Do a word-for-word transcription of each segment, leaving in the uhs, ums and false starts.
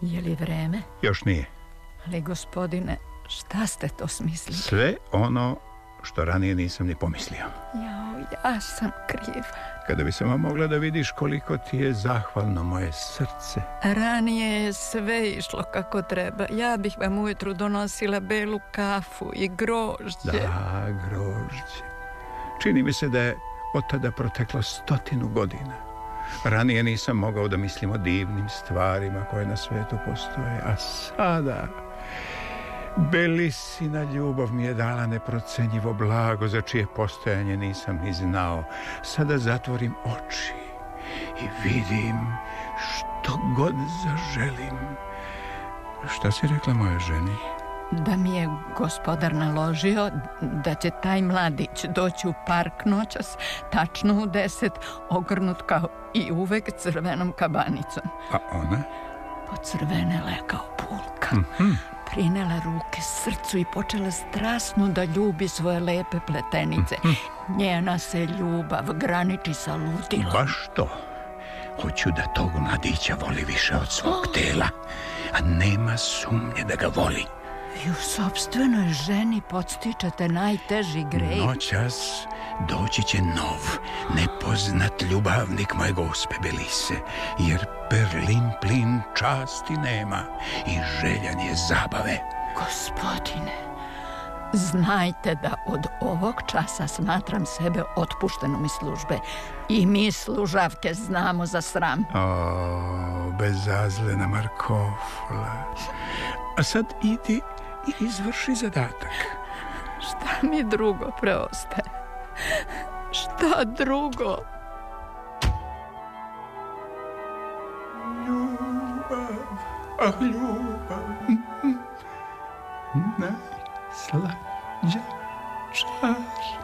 Je li vreme? Još nije. Ali, gospodine, šta ste to smislili? Sve ono što ranije nisam ni pomislio. Jao, ja sam kriva. Kada bi samo mogla da vidiš koliko ti je zahvalno moje srce. Ranije je sve išlo kako treba. Ja bih vam ujutru donosila belu kafu i grožđe. Da, grožđe. Čini mi se da je od tada proteklo stotinu godina. Ranije nisam mogao da mislim o divnim stvarima koje na svetu postoje. A sada... Belisina ljubav mi je dala neprocenjivo blago za čije postojanje nisam ni znao. Sada zatvorim oči i vidim što god zaželim. Šta si rekla moja ženi? Da mi je gospodar naložio da će taj mladić doći u park noćas, tačno u deset, ogrnut kao i uvek crvenom kabanicom. A ona? Pocrvenela je kao pulka. Mm-hmm. Prinela ruke srcu i počela strasno da ljubi svoje lepe pletenice. Mm-hmm. Njena se ljubav graniči sa ludilom. Baš to. Hoću da tog mladića voli više od svog oh. tela, a nema sumnje da ga voli. Vi u sopstvenoj ženi podstičete najteži grej. Noćas doći će nov, nepoznat ljubavnik moje gospe Belise, jer Perlimplin časti nema i željan je zabave. Gospodine, znajte da od ovog časa smatram sebe otpuštenom iz službe i mi služavke znamo za sram. O, bezazlena Markofla. A sad idi i izvrši zadatak. Šta mi drugo preostaje? Šta drugo? Ljubav, ah ljubav, najslađa čar.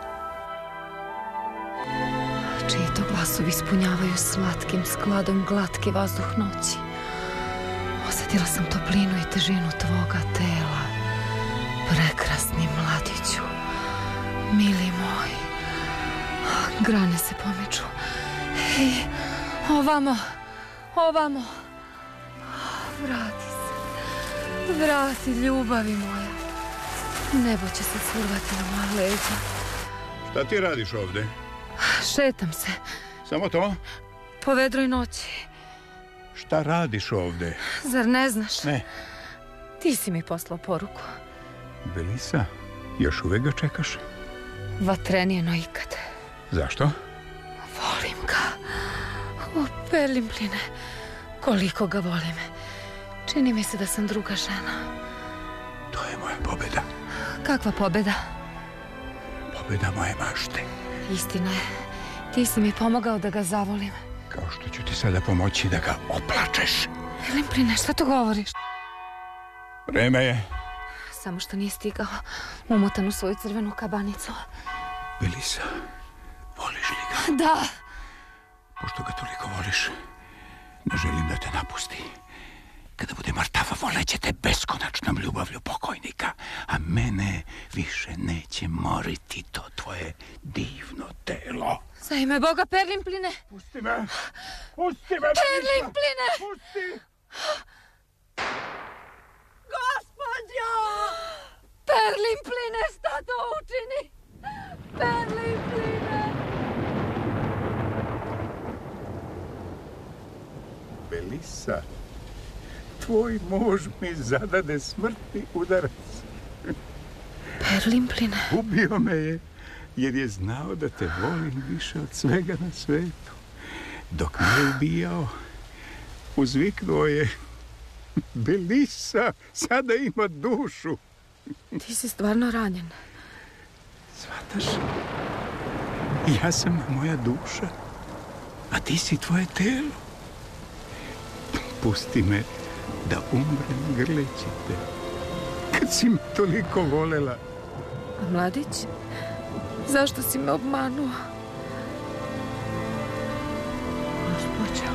Čiji to glasovi ispunjavaju slatkim skladom glatki vazduh noći. Osjetila sam toplinu i težinu tvoga tela. Prekrasni mladiću, mili moj. Grane se pomiču. Hej, ovamo, ovamo. Vrati se, vrati ljubavi moja. Nebo će se survati na moja leđa. Šta ti radiš ovde? Šetam se. Samo to? Po vedroj noći. Šta radiš ovde? Zar ne znaš? Ne. Ti si mi poslao poruku. Belisa, još uvek ga čekaš? Vatrenije no ikad. Zašto? Volim ga. O, Perlimpline, koliko ga volim. Čini mi se da sam druga žena. To je moja pobeda. Kakva pobeda? Pobeda moje mašte. Istina je. Ti si mi pomogao da ga zavolim. Kao što ću ti sada pomoći da ga oplačeš. Perlimpline, šta to govoriš? Vreme je. Samo što nije stigao, umotan u svoju crvenu kabanicu. Belisa, voliš li ga? Da. Pošto ga toliko voliš, ne želim da te napusti. Kada bude mrtava, voleće te beskonačnom ljubavlju pokojnika, a mene više neće moriti to tvoje divno telo. Za ime Boga, Perlimpline! Pusti me! Pusti me, Perlimpline! Pusti! Gospodjo! Perlimpline, šta to učini? Perlimpline! Belisa, tvoj muž mi zadade smrtni udarac. Perlimpline? Ubio me je, jer je znao da te volim više od svega na svetu. Dok me je ubijao, uzviknuo je: Belisa, sada ima dušu. Ti si stvarno ranjen. Shvataš? Ja sam moja duša, a ti si tvoje telo. Pusti me da umrem grleći te, kad si me toliko volela. A mladić, zašto si me obmanuo? Gospođo.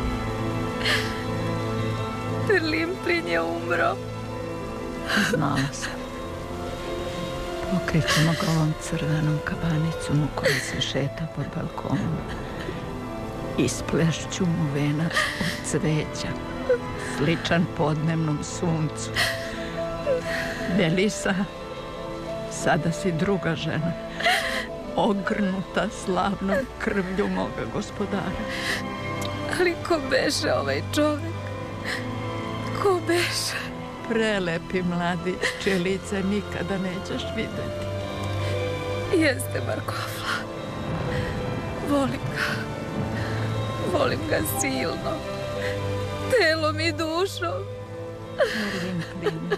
Perlimplin je umro. Znala sam. Pokrićemo ga ovom crvenom kabanicom u kojoj se šeta pod balkonom. Isplešću mu venac od cveća. sličan podnevnom suncu. Belisa, sada si druga žena, ogrnuta slavnom krvlju moga gospodara. Ali ko beše ovaj čovek? Ko beše? Prelepi mladi, čije lice nikada nećeš videti. Jeste Markofla. Volim ga. Volim ga silno. Telom i dušom. Perlin pline.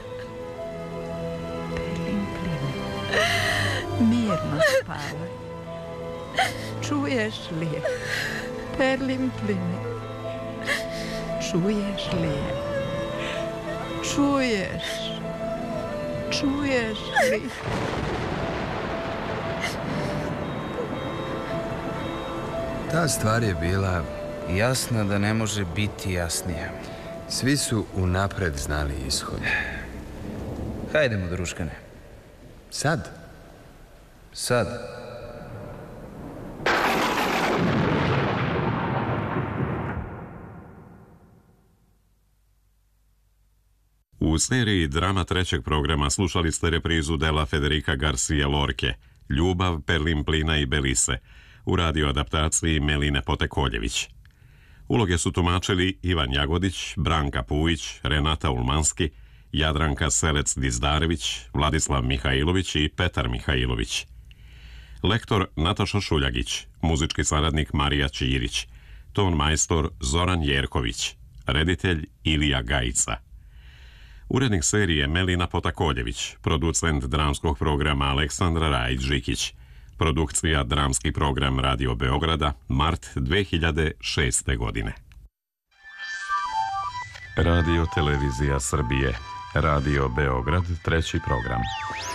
Perlin pline. Mirno spavaj. Čuješ li je? Perlin pline. Čuješ li je? Čuješ? Čuješ li? Ta stvar je bila jasna da ne može biti jasnija. Svi su unapred znali ishod. Hajdemo, druškane. Sad? Sad. U seriji drama trećeg programa slušali ste reprizu dela Federica Garcia Lorke, Ljubav, Perlin plina i Belise, u radio adaptaciji Meline Potekoljević. Uloge su tumačili Ivan Jagodić, Branka Pujić, Renata Ulmanski, Jadranka Selec-Dizdarević, Vladislav Mihajlović i Petar Mihajlović. Lektor Nataša Šuljagić, muzički saradnik Marija Ćirić, ton majstor Zoran Jerković, reditelj Ilija Gajica. Urednik serije Melina Potakoljević, producent dramskog programa Aleksandra Rajić-Žikić, produkcija dramski program Radio Beograda, mart dve hiljade šeste. godine. Radio Televizija Srbije, Radio Beograd, treći program.